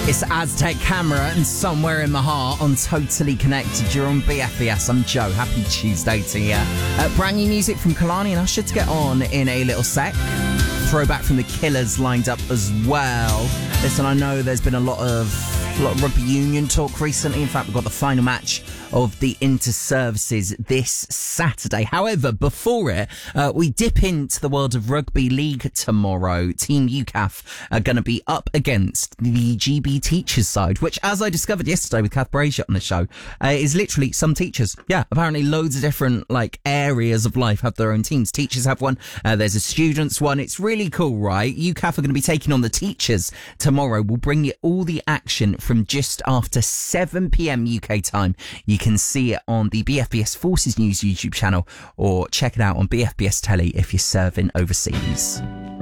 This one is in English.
It's Aztec Camera and Somewhere in My Heart on Totally Connected. You're on BFBS. I'm Joe. Happy Tuesday to you. Brand new music from Kalani and Usher to get on in a little sec. Throwback from the Killers lined up as well. Listen, I know there's been a lot of rugby union talk recently. In fact, we've got the final match of the inter-services this Saturday. However, before it, we dip into the world of rugby league tomorrow. Team UCAF are going to be up against the GB teachers side, which, as I discovered yesterday with Kath Brazier on the show, is literally some teachers. Yeah, apparently loads of different areas of life have their own teams. Teachers have one. There's a students one. It's really cool, right? UCAF are going to be taking on the teachers tomorrow. We'll bring you all the action from just after 7 p.m. UK time. You can see it on the BFBS Forces News YouTube channel or check it out on BFBS Telly if you're serving overseas.